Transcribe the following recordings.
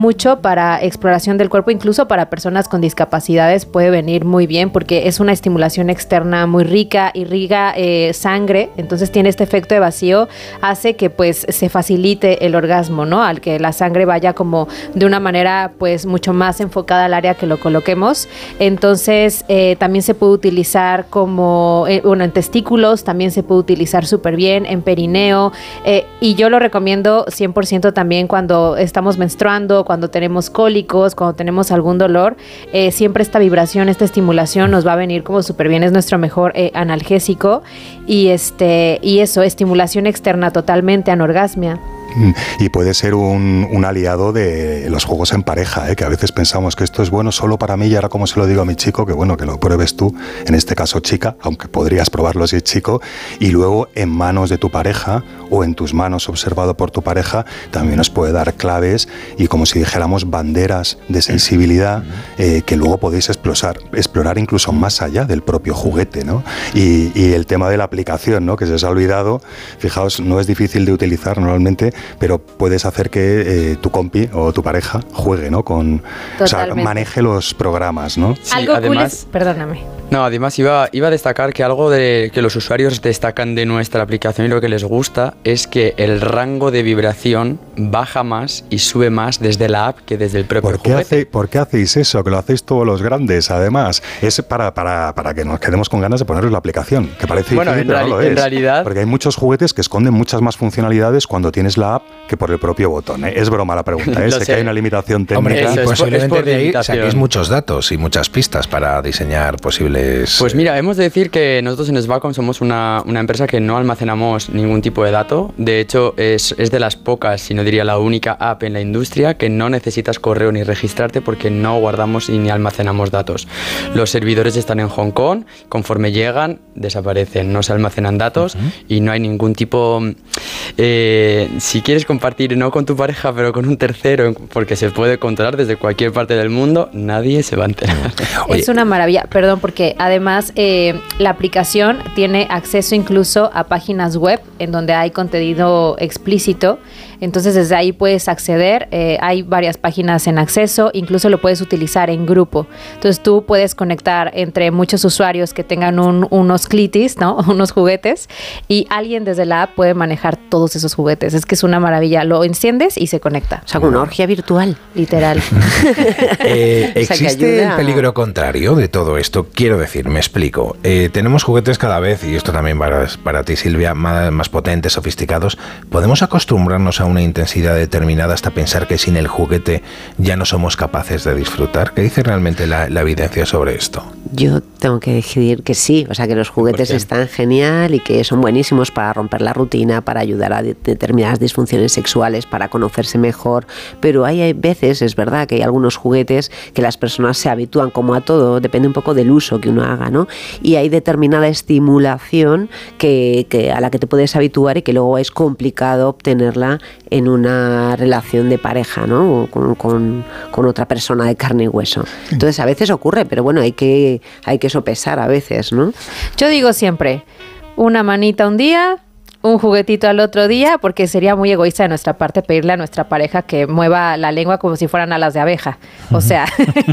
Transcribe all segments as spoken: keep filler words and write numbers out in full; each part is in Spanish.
mucho para exploración del cuerpo, incluso para personas con discapacidades puede venir muy bien porque es una estimulación externa muy rica, irriga eh, sangre, entonces tiene este efecto de vacío, hace que pues se facilite el orgasmo, ¿no? Al que la sangre vaya como de una manera pues mucho más enfocada al área que lo coloquemos. Entonces eh, también se puede utilizar como, eh, bueno, en testículos también se puede utilizar súper bien, en perineo, eh, y yo lo recomiendo cien por ciento también cuando estamos menstruando, cuando tenemos cólicos, cuando tenemos algún dolor, eh, siempre esta vibración, esta estimulación nos va a venir como súper bien, es nuestro mejor eh, analgésico y, este, y eso, estimulación externa totalmente, anorgasmia. Y puede ser un, un aliado de los juegos en pareja, ¿eh? Que a veces pensamos que esto es bueno solo para mí y ahora como se lo digo a mi chico, que bueno, que lo pruebes tú, en este caso chica, aunque podrías probarlo si es chico, y luego en manos de tu pareja o en tus manos observado por tu pareja, también nos puede dar claves y como si dijéramos banderas de sensibilidad eh, que luego podéis explorar, explorar incluso más allá del propio juguete, ¿no? Y, y el tema de la aplicación, ¿no? Que se os ha olvidado, fijaos, no es difícil de utilizar normalmente, pero puedes hacer que eh, tu compi o tu pareja juegue, ¿no? Con, o sea, maneje los programas, ¿no? Sí, algo además, cool es, perdóname. No, además iba, iba a destacar que algo de que los usuarios destacan de nuestra aplicación y lo que les gusta es que el rango de vibración baja más y sube más desde la app que desde el propio ¿Por qué juguete. Hace, ¿Por qué hacéis eso? Que lo hacéis todos los grandes, además. Es para, para, para que nos quedemos con ganas de poneros la aplicación, que parece bueno, difícil, pero no lo es. En realidad... Porque hay muchos juguetes que esconden muchas más funcionalidades cuando tienes la app que por el propio botón, ¿eh? Es broma la pregunta, ¿eh? sé, sé que hay una limitación técnica. Hombre, eso, y posiblemente es por, es por de ahí saquéis muchos datos y muchas pistas para diseñar posibles... Pues mira, hemos de decir que nosotros en Svacom somos una, una empresa que no almacenamos ningún tipo de dato. De hecho, es, es de las pocas, si no diría la única app en la industria que no necesitas correo ni registrarte porque no guardamos y ni almacenamos datos. Los servidores están en Hong Kong, conforme llegan, desaparecen, no se almacenan datos uh-huh. y no hay ningún tipo... Eh, si quieres compartir, no con tu pareja, pero con un tercero, porque se puede controlar desde cualquier parte del mundo, nadie se va a enterar. Es una maravilla, perdón, porque además eh, la aplicación tiene acceso incluso a páginas web en donde hay contenido explícito, entonces desde ahí puedes acceder, eh, hay varias páginas en acceso, incluso lo puedes utilizar en grupo, entonces tú puedes conectar entre muchos usuarios que tengan un, unos clitis, ¿no? Unos juguetes, y alguien desde la app puede manejar todos esos juguetes, es que es una maravilla, lo enciendes y se conecta. O sea, una orgía virtual. Literal. eh, ¿Existe el peligro contrario de todo esto? Quiero decir, me explico. Eh, tenemos juguetes cada vez, y esto también para, para ti, Silvia, más, más potentes, sofisticados. ¿Podemos acostumbrarnos a una intensidad determinada hasta pensar que sin el juguete ya no somos capaces de disfrutar? ¿Qué dice realmente la, la evidencia sobre esto? Yo tengo que decidir que sí, o sea que los juguetes están genial y que son buenísimos para romper la rutina, para ayudar a de- determinadas disfunciones sexuales, para conocerse mejor, pero hay, hay veces, es verdad que hay algunos juguetes que las personas se habitúan, como a todo, depende un poco del uso que uno haga, ¿no? Y hay determinada estimulación que, que a la que te puedes habituar y que luego es complicado obtenerla en una relación de pareja, ¿no? Con, con, con otra persona de carne y hueso. Entonces a veces ocurre, pero bueno, hay que, hay que sopesar a veces, ¿no? Yo digo siempre, una manita un día, un juguetito al otro día, porque sería muy egoísta de nuestra parte pedirle a nuestra pareja que mueva la lengua como si fueran alas de abeja. O sea,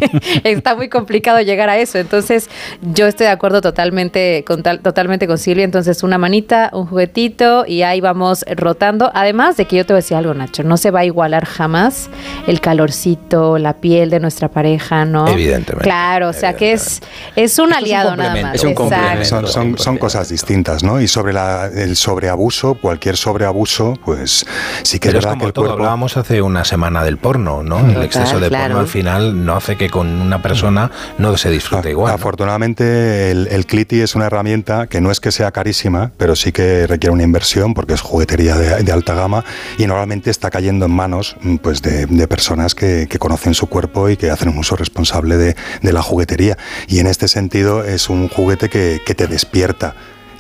está muy complicado llegar a eso. Entonces, yo estoy de acuerdo totalmente con, tal, totalmente con Silvia. Entonces, una manita, un juguetito y ahí vamos rotando. Además de que yo te voy a decir algo, Nacho, no se va a igualar jamás el calorcito, la piel de nuestra pareja, ¿no? Evidentemente. Claro, o sea que es, es un aliado nada más. Es un complemento. Son, son, son cosas distintas, ¿no? Y sobre la, el sobreabuso abuso, cualquier sobreabuso, pues sí que Pero es verdad como que el todo, cuerpo... hablábamos hace una semana del porno, ¿no? Total, el exceso de claro. porno al final no hace que con una persona no se disfrute A, igual. ¿no? Afortunadamente el, el Cliti es una herramienta que no es que sea carísima, pero sí que requiere una inversión porque es juguetería de, de alta gama y normalmente está cayendo en manos pues de, de personas que, que conocen su cuerpo y que hacen un uso responsable de, de la juguetería. Y en este sentido es un juguete que, que te despierta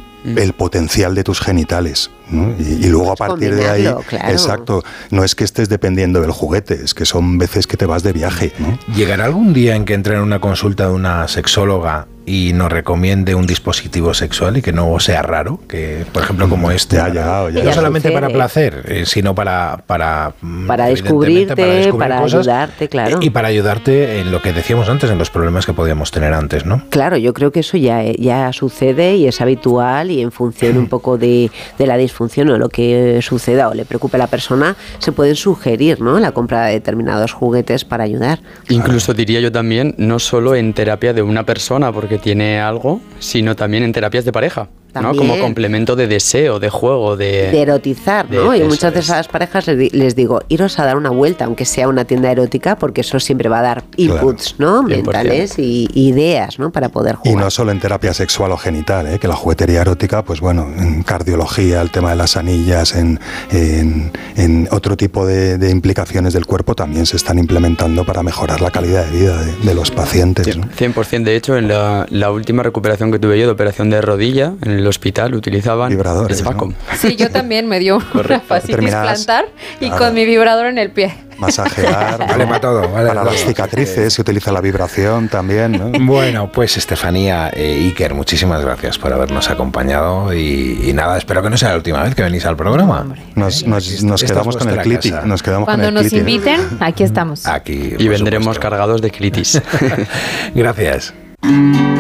el potencial de tus genitales, ¿no? y, y luego a partir de ahí, claro. exacto, no es que estés dependiendo del juguete, es que son veces que te vas de viaje, ¿no? ¿Llegará algún día en que entre en una consulta de una sexóloga y nos recomiende un dispositivo sexual y que no sea raro, que por ejemplo como este, ya, ya, ya, no ya solamente sucede. para placer, eh, sino para para, para descubrirte, para, descubrir para cosas, ayudarte, claro. Y para ayudarte en lo que decíamos antes, en los problemas que podíamos tener antes, ¿no? Claro, yo creo que eso ya, ya sucede y es habitual, y en función un poco de, de la disfunción o lo que suceda o le preocupe a la persona, se pueden sugerir, ¿no?, la compra de determinados juguetes para ayudar. Incluso diría yo también, no solo en terapia de una persona porque tiene algo, sino también en terapias de pareja. ¿no? Como complemento de deseo, de juego, de... De erotizar, ¿no? De, y muchas veces a las parejas les, les digo, iros a dar una vuelta, aunque sea una tienda erótica, porque eso siempre va a dar inputs, claro, ¿no? Mentales y ideas, ¿no? Para poder jugar. Y no solo en terapia sexual o genital, ¿eh? Que la juguetería erótica, pues bueno, en cardiología, el tema de las anillas, en, en, en otro tipo de, de implicaciones del cuerpo también se están implementando para mejorar la calidad de vida de, de los pacientes, ¿no? cien por ciento. De hecho, en la, la última recuperación que tuve yo de operación de rodilla, en el hospital utilizaban vibradores, Svacom. ¿no? Sí, yo también me dio una fascitis plantar y claro, con mi vibrador en el pie. Masajear, vale para todo, vale para todo. Las cicatrices se utiliza la vibración también, ¿no? Bueno, pues Estefanía eh, Iker, muchísimas gracias por habernos acompañado y, y nada, espero que no sea la última vez que venís al programa. Nos, nos, nos quedamos con el cliti, nos quedamos Cuando con el nos cliti, inviten, aquí estamos. Aquí, y vendremos supuesto. cargados de clitis. Gracias.